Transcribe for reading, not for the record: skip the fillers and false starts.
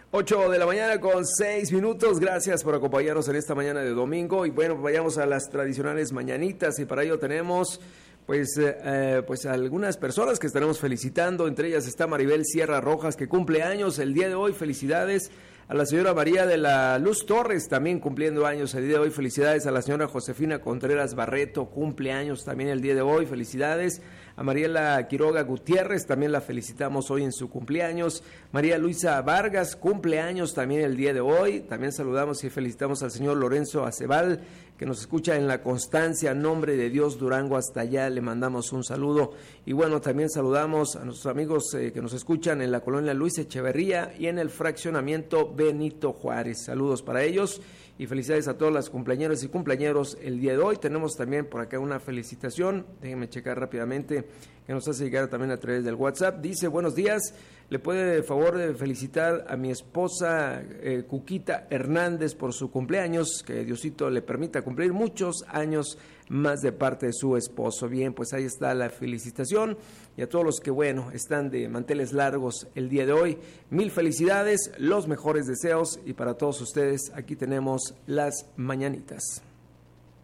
8 de la mañana con 6 minutos. Gracias por acompañarnos en esta mañana de domingo. Y bueno, vayamos a las tradicionales mañanitas. Y para ello tenemos pues algunas personas que estaremos felicitando. Entre ellas está Maribel Sierra Rojas, que cumple años el día de hoy. Felicidades a la señora María de la Luz Torres, también cumpliendo años el día de hoy. Felicidades a la señora Josefina Contreras Barreto, cumple años también el día de hoy. Felicidades a Mariela Quiroga Gutiérrez, también la felicitamos hoy en su cumpleaños. María Luisa Vargas, cumpleaños también el día de hoy. También saludamos y felicitamos al señor Lorenzo Acebal, que nos escucha en La Constancia, Nombre de Dios, Durango, hasta allá le mandamos un saludo. Y bueno, también saludamos a nuestros amigos que nos escuchan en la colonia Luis Echeverría y en el fraccionamiento Benito Juárez. Saludos para ellos y felicidades a todas las cumpleañeras y cumpleañeros el día de hoy. Tenemos también por acá una felicitación, déjenme checar rápidamente, que nos hace llegar también a través del WhatsApp. Dice: buenos días, le puede de favor de felicitar a mi esposa Cuquita Hernández por su cumpleaños, que Diosito le permita cumplir muchos años más de parte de su esposo. Bien, pues ahí está la felicitación, y a todos los que, bueno, están de manteles largos el día de hoy, mil felicidades, los mejores deseos, y para todos ustedes aquí tenemos las mañanitas.